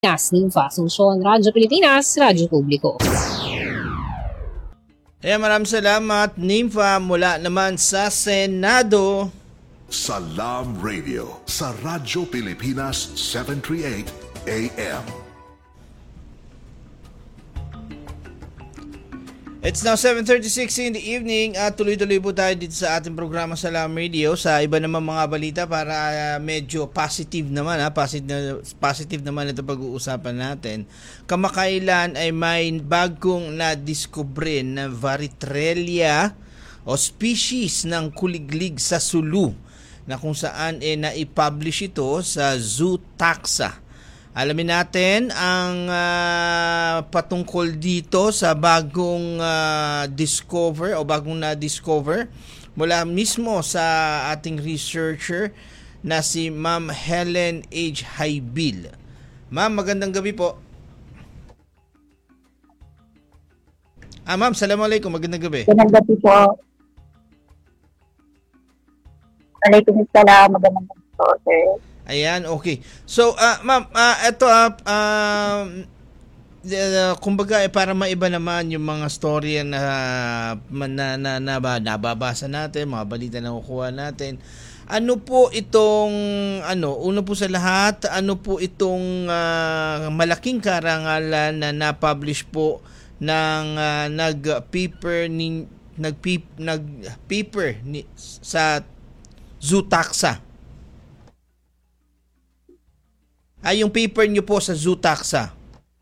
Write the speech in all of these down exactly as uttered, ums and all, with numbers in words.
Nympha Asuncion, Radyo Pilipinas, Radyo Publiko. Kaya maraming salamat, Nympha, mula naman sa Senado. Salam Radio sa Radyo Pilipinas seven thirty-eight A M. It's now seven thirty-six in the evening at tuloy-tuloy po tayo dito sa ating programa Salam Radio sa iba naman mga balita para uh, medyo positive naman ha, positive, positive naman ito pag-uusapan natin. Kamakailan ay may bagong na-discover na Varicella o species ng kuliglig sa Sulu na kung saan eh, na-publish ito sa Zootaxa. Alamin natin ang uh, patungkol dito sa bagong uh, discover o bagong na-discover mula mismo sa ating researcher na si Ma'am Helen H. Haybil. Ma'am, magandang gabi po. Ah, ma'am, assalamualaikum, magandang gabi. Magandang gabi po. Waalaikumsalam, magandang gabi po, sir. Ayan, okay. So, uh, ma'am, uh, ito, uh, uh, uh, kumbaga, eh, para maiba naman yung mga storya na, na, na, na nababasa natin, mga balita na kukuha natin. Ano po itong, ano, uno po sa lahat, ano po itong uh, malaking karangalan na na-publish po ng uh, nag-paper ni nag-paper, nag-paper ni, sa Zootaxa? Ay, ah, yung paper nyo po sa Zootaxa.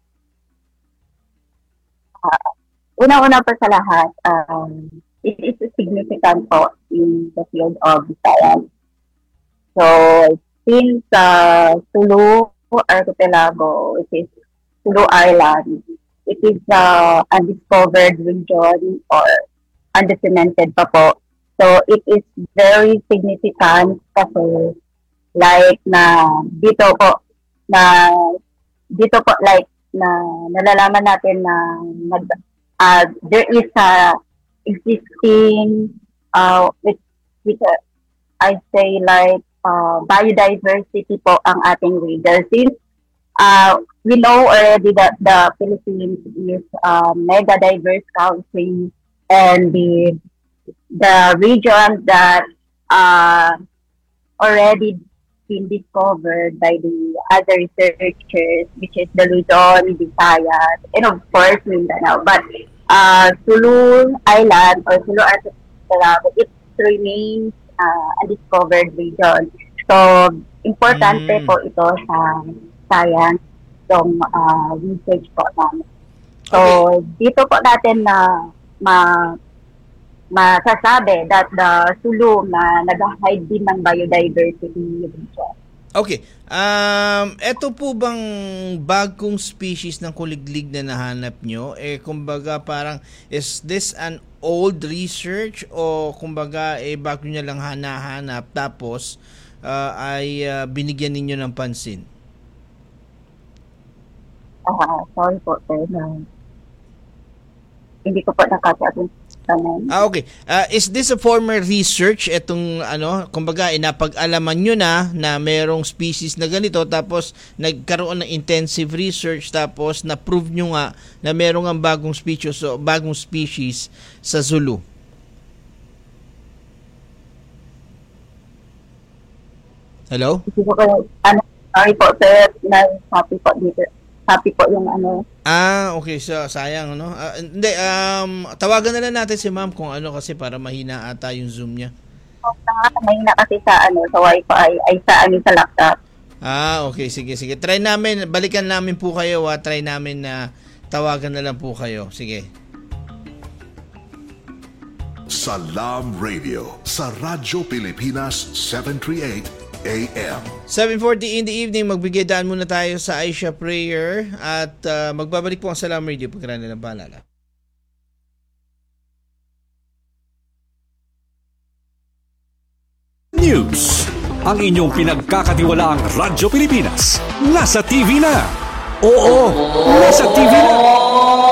Uh, Una-una po sa lahat, um, it is significant po in the field of science. So, since uh, Sulu Archipelago, which is Sulu Island, it is uh, undiscovered region or undocumented pa po. So, it is very significant kasi like na dito po, na dito po like na nalalaman natin na nag, uh, there is a existing uh which, which uh, I say like uh, biodiversity po ang ating region, since uh, we know already that the Philippines is a mega diverse country, and the the region that uh already been discovered by the other researchers, which is the Luzon, Visayas, and of course Mindanao. But uh, Sulu Island or Sulu Archipelago, it remains uh, a discovered region. So, importante mm. po ito sa science, itong uh, research po namin. So, okay. Dito po natin na ma masasabi that the Sulu na nag-hide din ng biodiversity region. Okay. Um, ito po bang bagong species ng kuliglig na nahanap nyo? Eh, kumbaga parang, is this an old research o kumbaga eh, bago nyo lang hanahanap tapos uh, ay uh, binigyan ninyo ng pansin? Ah, uh, sorry po, sir. No. Hindi ko po nakakaabot. Ah, okay. Uh, is this a former research? Itong ano, kumbaga inapag-alaman nyo na na merong species na ganito tapos nagkaroon ng intensive research tapos na-prove nyo nga na merong ang bagong species o bagong species sa Zulu? Hello? Ano, sorry po, sir. Na-happy po dito. Happy po yung ano. Ah, okay. So, sayang, no? Uh, hindi, um, tawagan na lang natin si ma'am kung ano kasi para mahina ata yung Zoom niya. Oh, mahina kasi sa ano, sa wifi, ay sa ano, sa laptop. Ah, okay. Sige, sige. Try namin, balikan namin po kayo, ha? Try namin na tawagan na lang po kayo. Sige. Salam Radio sa Radyo Pilipinas seven thirty-eight A M. seven forty in the evening, magbigay daan muna tayo sa Aisha Prayer at uh, magbabalik po ang Salam Radio pagkaraan ng paalala. News. Ang inyong pinagkakatiwalaang Radyo Pilipinas nasa T V na. Oo, nasa T V na.